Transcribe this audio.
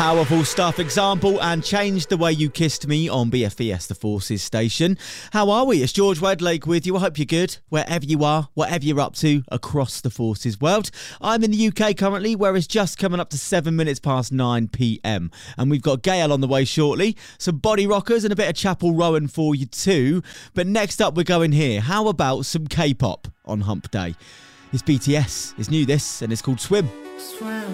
Powerful stuff, example, and changed the way you kissed me on BFES The Forces station. How are we? It's George Wedlake with you. I hope you're good, wherever you are, whatever you're up to across the Forces world. I'm in the UK currently, where it's just coming up to 7 minutes past 9 p.m. And we've got Gail on the way shortly, some body rockers and a bit of Chapel Rowan for you too. But next up, we're going here. How about some K-pop on Hump Day? It's BTS. It's new, this, and it's called Swim.